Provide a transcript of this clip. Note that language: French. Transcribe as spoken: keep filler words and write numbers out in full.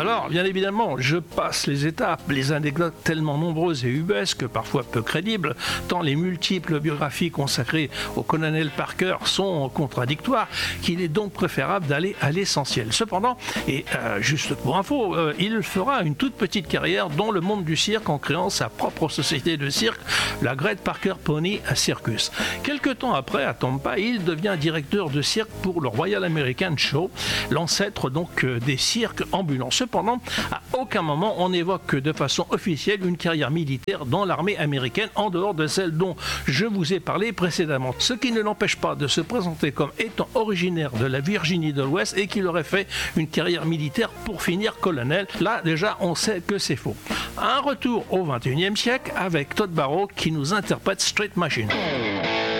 Alors, bien évidemment, je passe les étapes, les anecdotes tellement nombreuses et ubuesques, parfois peu crédibles, tant les multiples biographies consacrées au colonel Parker sont contradictoires, qu'il est donc préférable d'aller à l'essentiel. Cependant, et euh, juste pour info, euh, il fera une toute petite carrière dans le monde du cirque en créant sa propre société de cirque, la Great Parker Pony Circus. Quelque temps après, à Tampa, il devient directeur de cirque pour le Royal American Show, l'ancêtre donc euh, des cirques ambulants. Cependant, à aucun moment on évoque de façon officielle une carrière militaire dans l'armée américaine en dehors de celle dont je vous ai parlé précédemment. Ce qui ne l'empêche pas de se présenter comme étant originaire de la Virginie de l'Ouest et qu'il aurait fait une carrière militaire pour finir colonel. Là, déjà, on sait que c'est faux. Un retour au vingt et unième siècle avec Todd Barrow qui nous interprète Street Machine.